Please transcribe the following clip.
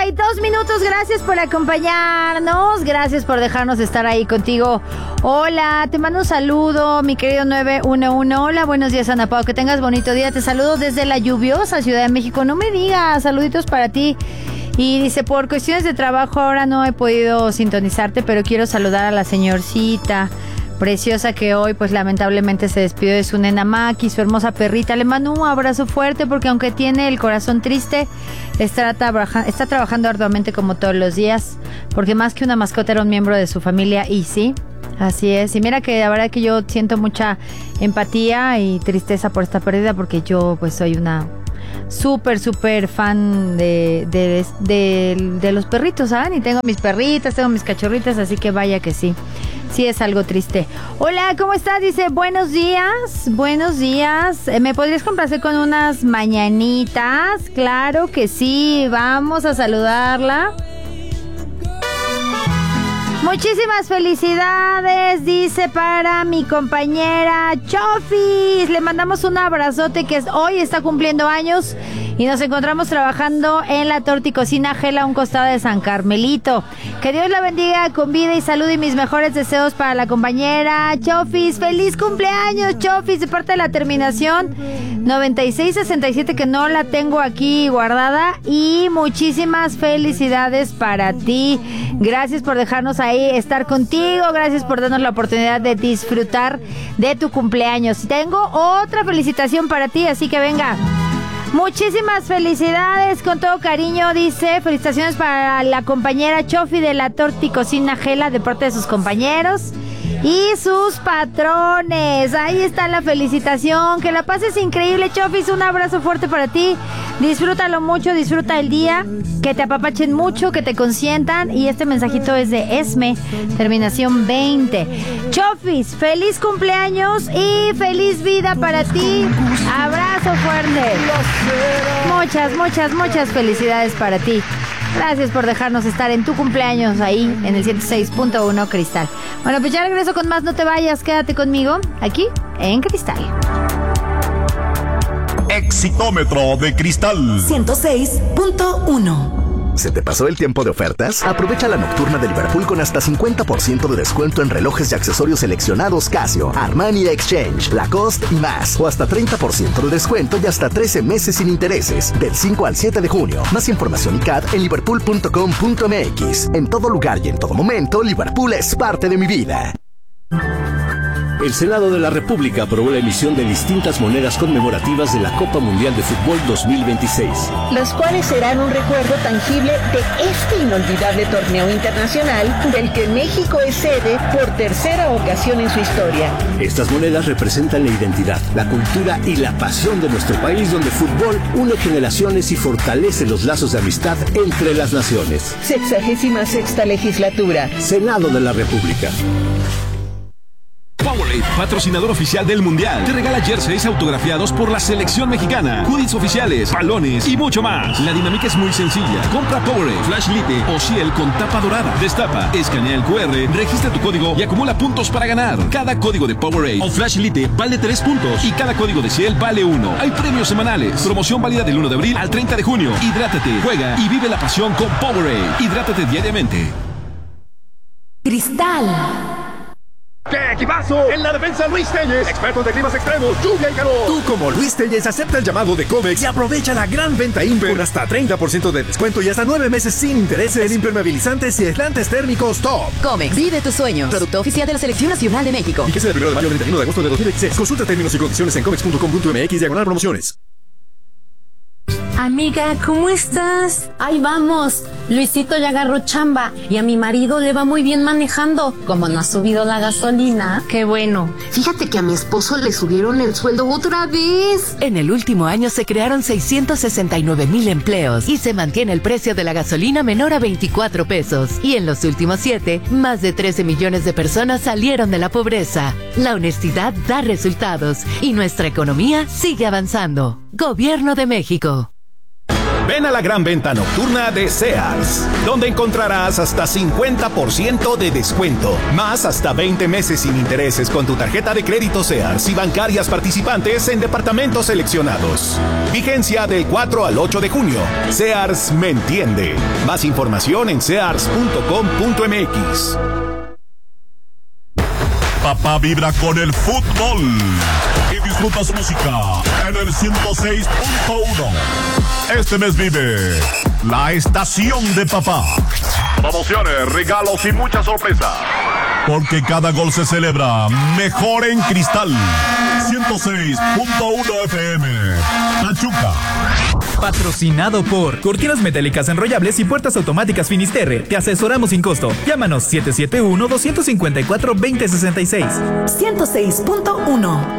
8:32. Gracias por acompañarnos. Gracias por dejarnos estar ahí contigo. Hola, te mando un saludo, mi querido 911. Hola, buenos días, Ana Pao. Que tengas bonito día. Te saludo desde la lluviosa Ciudad de México. No me digas, saluditos para ti. Y dice, por cuestiones de trabajo ahora no he podido sintonizarte, pero quiero saludar a la señorcita preciosa que hoy pues lamentablemente se despidió de su nena Maki, su hermosa perrita. Le mando un abrazo fuerte porque aunque tiene el corazón triste, está trabajando arduamente como todos los días, porque más que una mascota era un miembro de su familia. Y sí, así es. Y mira que la verdad que yo siento mucha empatía y tristeza por esta pérdida, porque yo pues soy una súper fan de los perritos, ¿saben? Y tengo mis perritas, tengo mis cachorritas, así que vaya que sí es algo triste. Hola, ¿cómo estás? Dice, buenos días. ¿Me podrías complacer con unas mañanitas? Claro que sí, vamos a saludarla. Muchísimas felicidades, dice, para mi compañera Chofis. Le mandamos un abrazote que hoy está cumpliendo años y nos encontramos trabajando en la Torticocina Gela, un costado de San Carmelito. Que Dios la bendiga con vida y salud y mis mejores deseos para la compañera Chofis. ¡Feliz cumpleaños, Chofis! De parte de la terminación 9667, que no la tengo aquí guardada. Y muchísimas felicidades para ti. Gracias por dejarnos ahí estar contigo. Gracias por darnos la oportunidad de disfrutar de tu cumpleaños. Tengo otra felicitación para ti, así que venga. Muchísimas felicidades, con todo cariño, dice, felicitaciones para la compañera Chofi de la Torticocina Gela, de parte de sus compañeros y sus patrones. Ahí está la felicitación, que la pases increíble, Chofis, un abrazo fuerte para ti, disfrútalo mucho, disfruta el día, que te apapachen mucho, que te consientan. Y este mensajito es de Esme, terminación 20. Chofis, feliz cumpleaños y feliz vida para ti, abrazo fuerte, muchas felicidades para ti. Gracias por dejarnos estar en tu cumpleaños ahí en el 106.1 Cristal. Bueno, pues ya regreso con más, no te vayas, quédate conmigo aquí en Cristal. Exitómetro de Cristal 106.1. ¿Se te pasó el tiempo de ofertas? Aprovecha la nocturna de Liverpool con hasta 50% de descuento en relojes y accesorios seleccionados Casio, Armani Exchange, Lacoste y más. O hasta 30% de descuento y hasta 13 meses sin intereses. Del 5 al 7 de junio. Más información y CAD en liverpool.com.mx. En todo lugar y en todo momento, Liverpool es parte de mi vida. El Senado de la República aprobó la emisión de distintas monedas conmemorativas de la Copa Mundial de Fútbol 2026. Las cuales serán un recuerdo tangible de este inolvidable torneo internacional del que México es sede por tercera ocasión en su historia. Estas monedas representan la identidad, la cultura y la pasión de nuestro país, donde fútbol une generaciones y fortalece los lazos de amistad entre las naciones. 66ª legislatura. Senado de la República. Powerade, patrocinador oficial del Mundial, te regala jerseys autografiados por la selección mexicana, hoodies oficiales, balones y mucho más. La dinámica es muy sencilla. Compra Powerade, Flash Lite o Ciel con tapa dorada. Destapa, escanea el QR, registra tu código y acumula puntos para ganar. Cada código de Powerade o Flash Lite vale 3 puntos y cada código de Ciel vale 1. Hay premios semanales. Promoción válida del 1 de abril al 30 de junio. Hidrátate, juega y vive la pasión con Powerade. Hidrátate diariamente. Cristal. ¡Qué equipazo! En la defensa, Luis Telles, expertos de climas extremos, lluvia y calor. Tú, como Luis Telles, acepta el llamado de Comex y aprovecha la gran venta Imper con hasta 30% de descuento y hasta 9 meses sin intereses en impermeabilizantes y aislantes térmicos Top. Comex, vive tus sueños. Producto oficial de la Selección Nacional de México. Fíjese del 1 de mayo al 31 de agosto de 2016. Consulta términos y condiciones en comex.com.mx/promociones. Amiga, ¿cómo estás? Ahí vamos. Luisito ya agarró chamba y a mi marido le va muy bien manejando. Como no ha subido la gasolina. Qué bueno. Fíjate que a mi esposo le subieron el sueldo otra vez. En el último año se crearon 669,000 empleos y se mantiene el precio de la gasolina menor a 24 pesos. Y en los últimos 7, más de 13 millones de personas salieron de la pobreza. La honestidad da resultados y nuestra economía sigue avanzando. Gobierno de México. Ven a la gran venta nocturna de Sears, donde encontrarás hasta 50% de descuento, más hasta 20 meses sin intereses con tu tarjeta de crédito Sears y bancarias participantes en departamentos seleccionados. Vigencia del 4 al 8 de junio. Sears me entiende. Más información en sears.com.mx. Papá vibra con el fútbol y disfruta su música en el 106.1. Este mes vive la estación de papá. Promociones, regalos y muchas sorpresas. Porque cada gol se celebra mejor en Cristal. 106.1 FM. Pachuca. Patrocinado por Cortinas Metálicas Enrollables y Puertas Automáticas Finisterre. Te asesoramos sin costo. Llámanos 771-254-2066. 106.1.